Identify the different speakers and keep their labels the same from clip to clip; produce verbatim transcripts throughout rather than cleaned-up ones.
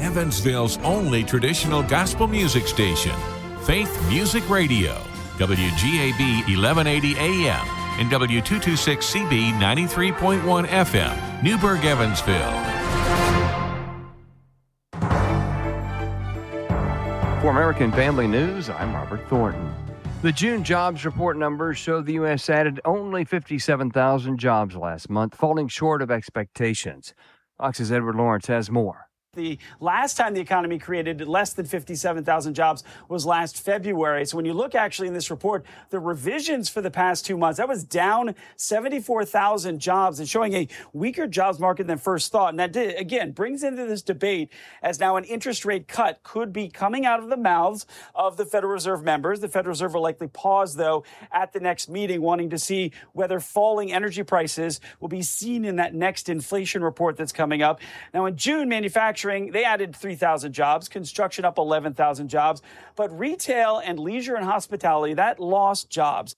Speaker 1: Evansville's only traditional gospel music station, Faith Music Radio, W G A B eleven eighty A M and W two twenty-six C B ninety-three point one F M, Newburgh, Evansville.
Speaker 2: For American Family News, I'm Robert Thornton. The June jobs report numbers show the U S added only fifty-seven thousand jobs last month, falling short of expectations. Fox's Edward Lawrence has more.
Speaker 3: The last time the economy created less than fifty-seven thousand jobs was last February. So when you look actually in this report, the revisions for the past two months, that was down seventy-four thousand jobs and showing a weaker jobs market than first thought. And that, did, again, brings into this debate as now an interest rate cut could be coming out of the mouths of the Federal Reserve members. The Federal Reserve will likely pause, though, at the next meeting, wanting to see whether falling energy prices will be seen in that next inflation report that's coming up. Now, in June, manufacturing, they added three thousand jobs, construction up eleven thousand jobs, but retail and leisure and hospitality, that lost jobs.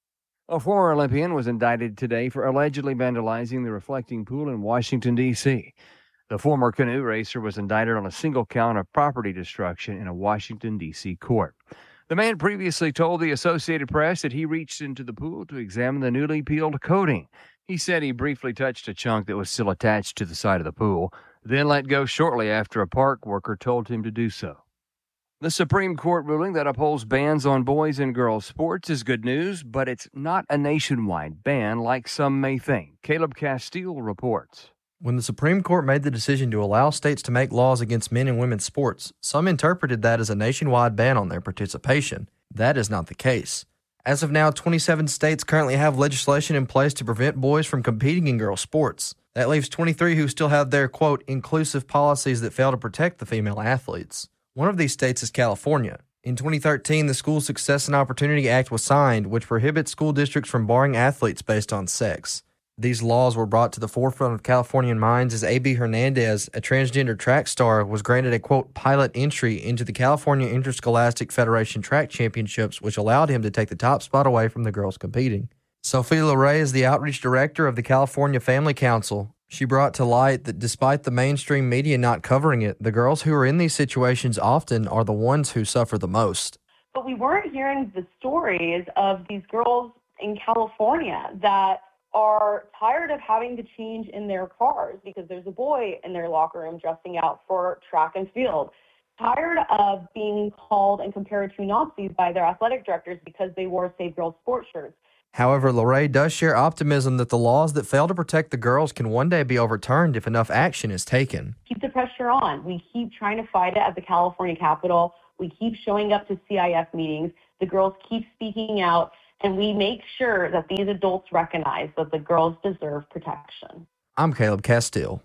Speaker 2: A former Olympian was indicted today for allegedly vandalizing the reflecting pool in Washington, D C The former canoe racer was indicted on a single count of property destruction in a Washington, D C court. The man previously told the Associated Press that he reached into the pool to examine the newly peeled coating. He said he briefly touched a chunk that was still attached to the side of the pool, then let go shortly after a park worker told him to do so. The Supreme Court ruling that upholds bans on boys and girls sports is good news, but it's not a nationwide ban like some may think. Caleb Castile reports.
Speaker 4: When the Supreme Court made the decision to allow states to make laws against men and women's sports, some interpreted that as a nationwide ban on their participation. That is not the case. As of now, twenty-seven states currently have legislation in place to prevent boys from competing in girls' sports. That leaves twenty-three who still have their, quote, inclusive policies that fail to protect the female athletes. One of these states is California. In twenty thirteen, the School Success and Opportunity Act was signed, which prohibits school districts from barring athletes based on sex. These laws were brought to the forefront of Californian minds as A B Hernandez, a transgender track star, was granted a, quote, pilot entry into the California Interscholastic Federation Track Championships, which allowed him to take the top spot away from the girls competing. Sophie LeRae is the outreach director of the California Family Council. She brought to light that despite the mainstream media not covering it, the girls who are in these situations often are the ones who suffer the most.
Speaker 5: But we weren't hearing the stories of these girls in California that are tired of having to change in their cars because there's a boy in their locker room dressing out for track and field. Tired of being called and compared to Nazis by their athletic directors because they wore Save Girls sports shirts.
Speaker 4: However, LeRae does share optimism that the laws that fail to protect the girls can one day be overturned if enough action is taken.
Speaker 5: Keep the pressure on. We keep trying to fight it at the California Capitol. We keep showing up to C I F meetings. The girls keep speaking out, and we make sure that these adults recognize that the girls deserve protection.
Speaker 4: I'm Caleb Castile.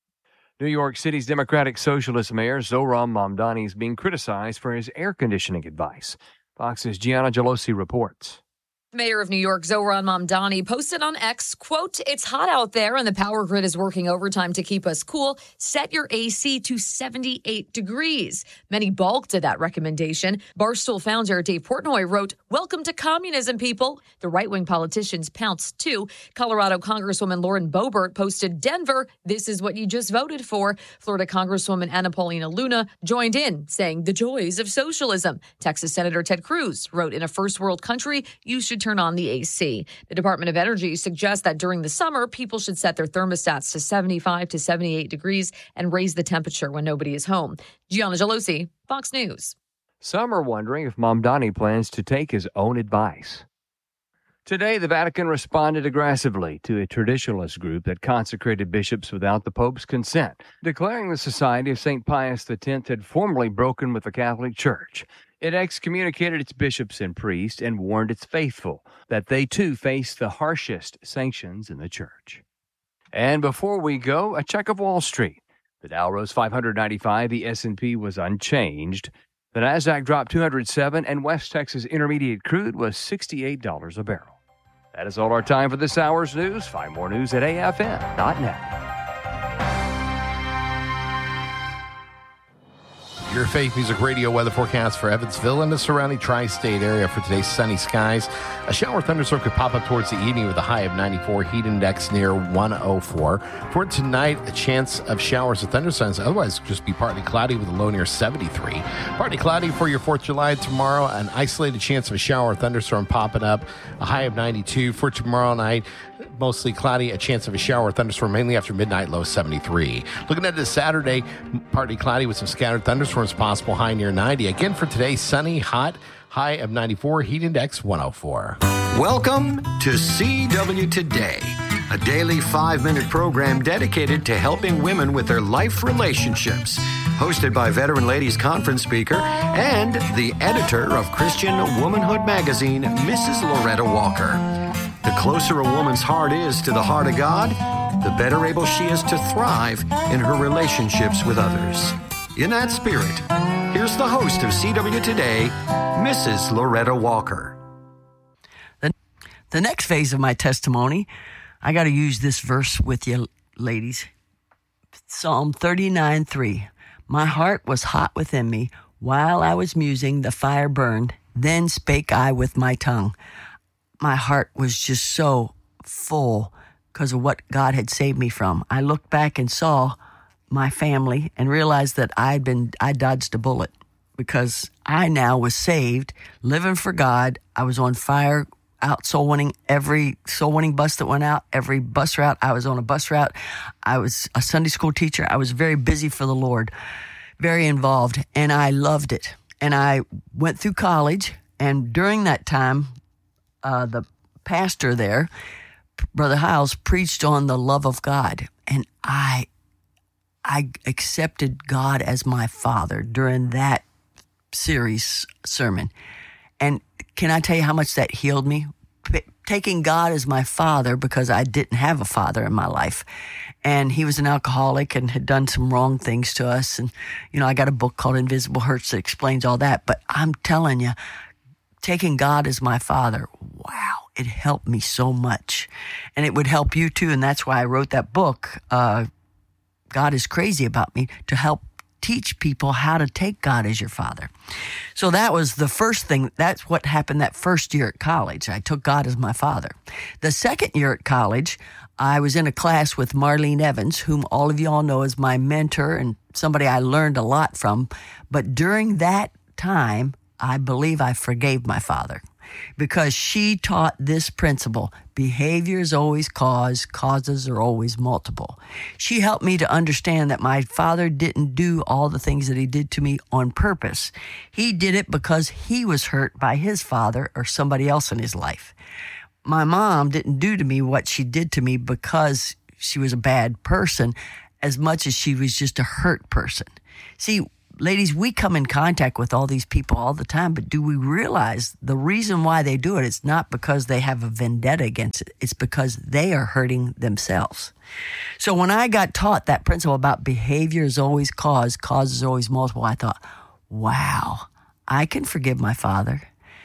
Speaker 2: New York City's Democratic Socialist Mayor Zohran Mamdani is being criticized for his air conditioning advice. Fox's Gianna Gelosi reports.
Speaker 6: Mayor of New York, Zohran Mamdani, posted on X, quote, "It's hot out there and the power grid is working overtime to keep us cool. Set your A C to seventy-eight degrees. Many balked at that recommendation. Barstool founder Dave Portnoy wrote, "Welcome to communism, people." The right-wing politicians pounced, too. Colorado Congresswoman Lauren Boebert posted, "Denver, this is what you just voted for." Florida Congresswoman Anna Paulina Luna joined in, saying the joys of socialism. Texas Senator Ted Cruz wrote, "In a first-world country, you should turn on the A C." The Department of Energy suggests that during the summer, people should set their thermostats to seventy-five to seventy-eight degrees and raise the temperature when nobody is home. Gianna Gelosi, Fox News.
Speaker 2: Some are wondering if Mamdani plans to take his own advice. Today, the Vatican responded aggressively to a traditionalist group that consecrated bishops without the Pope's consent, declaring the Society of Saint Pius the Tenth had formally broken with the Catholic Church. It excommunicated its bishops and priests and warned its faithful that they too face the harshest sanctions in the church. And before we go, a check of Wall Street. The Dow rose five hundred ninety-five, the S and P was unchanged. The Nasdaq dropped two hundred seven, and West Texas Intermediate crude was sixty-eight dollars a barrel. That is all our time for this hour's news. Find more news at A F M dot net.
Speaker 7: Your Faith Music Radio weather forecast for Evansville and the surrounding tri-state area for today's sunny skies. A shower thunderstorm could pop up towards the evening with a high of ninety-four, heat index near one oh four. For tonight, a chance of showers or thunderstorms. Otherwise, just be partly cloudy with a low near seventy-three. Partly cloudy for your fourth of July tomorrow. An isolated chance of a shower or thunderstorm popping up. A high of ninety-two. For tomorrow night, mostly cloudy, a chance of a shower or thunderstorm mainly after midnight, low seventy-three. Looking at this Saturday, partly cloudy with some scattered thunderstorms possible, high near ninety. Again for today, sunny, hot, high of ninety-four, heat index one oh four.
Speaker 8: Welcome to C W Today, a daily five-minute program dedicated to helping women with their life relationships. Hosted by veteran ladies conference speaker and the editor of Christian Womanhood magazine, Missus Loretta Walker. The closer a woman's heart is to the heart of God, the better able she is to thrive in her relationships with others. In that spirit, here's the host of C W Today, Missus Loretta Walker.
Speaker 9: The, the next phase of my testimony, I got to use this verse with you, ladies. Psalm thirty-nine three. My heart was hot within me. While I was musing, the fire burned. Then spake I with my tongue. My heart was just so full because of what God had saved me from. I looked back and saw my family and realized that I'd been, I dodged a bullet because I now was saved, living for God. I was on fire, out soul winning, every soul winning bus that went out, every bus route. I was on a bus route. I was a Sunday school teacher. I was very busy for the Lord, very involved, and I loved it. And I went through college, and during that time, uh, the pastor there, Brother Hiles, preached on the love of God, and I I accepted God as my Father during that series sermon. And can I tell you how much that healed me? P- taking God as my father because I didn't have a father in my life. And he was an alcoholic and had done some wrong things to us. And, you know, I got a book called Invisible Hurts that explains all that. But I'm telling you, taking God as my father, wow, it helped me so much. And it would help you too. And that's why I wrote that book, uh, God is Crazy About Me, to help teach people how to take God as your father. So that was the first thing. That's what happened that first year at college. I took God as my father. The second year at college, I was in a class with Marlene Evans, whom all of you all know as my mentor and somebody I learned a lot from. But during that time, I believe I forgave my father because she taught this principle: behavior is always cause, causes are always multiple. She helped me to understand that my father didn't do all the things that he did to me on purpose. He did it because he was hurt by his father or somebody else in his life. My mom didn't do to me what she did to me because she was a bad person as much as she was just a hurt person. See, ladies, we come in contact with all these people all the time, but do we realize the reason why they do it? It's not because they have a vendetta against it. It's because they are hurting themselves. So when I got taught that principle about behavior is always cause, cause is always multiple, I thought, wow, I can forgive my father.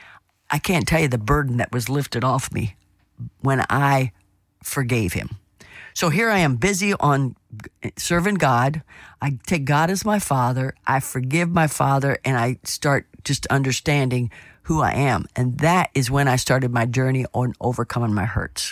Speaker 9: I can't tell you the burden that was lifted off me when I forgave him. So here I am busy on serving God. I take God as my father. I forgive my father, and I start just understanding who I am. And that is when I started my journey on overcoming my hurts.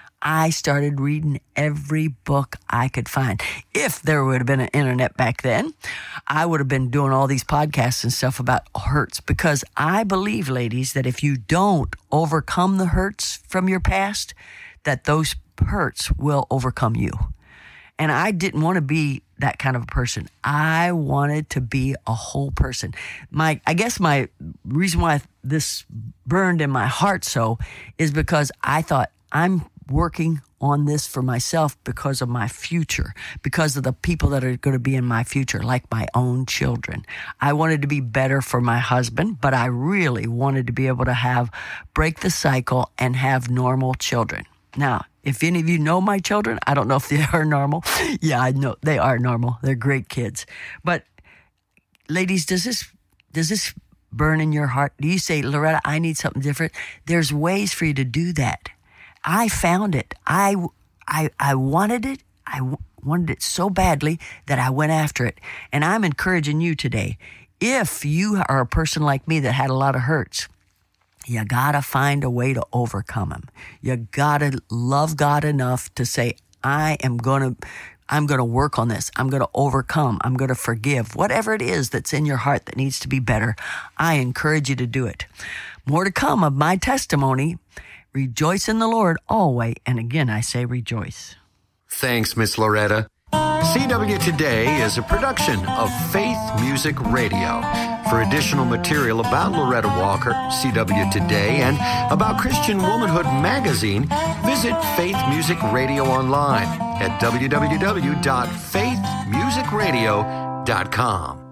Speaker 9: I started reading every book I could find. If there would have been an internet back then, I would have been doing all these podcasts and stuff about hurts, because I believe, ladies, that if you don't overcome the hurts from your past, that those hurts will overcome you. And I didn't want to be that kind of a person. I wanted to be a whole person. My, I guess my reason why this burned in my heart so is because I thought, I'm working on this for myself because of my future, because of the people that are going to be in my future, like my own children. I wanted to be better for my husband, but I really wanted to be able to have, break the cycle and have normal children. Now, if any of you know my children, I don't know if they are normal. Yeah, I know they are normal. They're great kids. But ladies, does this, does this burn in your heart? Do you say, Loretta, I need something different? There's ways for you to do that. I found it. I, I, I wanted it. I w- wanted it so badly that I went after it. And I'm encouraging you today. If you are a person like me that had a lot of hurts, you gotta find a way to overcome them. You gotta love God enough to say, I am gonna, I'm gonna work on this. I'm gonna overcome. I'm gonna forgive. Whatever it is that's in your heart that needs to be better, I encourage you to do it. More to come of my testimony. Rejoice in the Lord always. And again, I say rejoice.
Speaker 8: Thanks, Miss Loretta. C W Today is a production of Faith Music Radio. For additional material about Loretta Walker, C W Today, and about Christian Womanhood Magazine, visit Faith Music Radio online at w w w dot faith music radio dot com.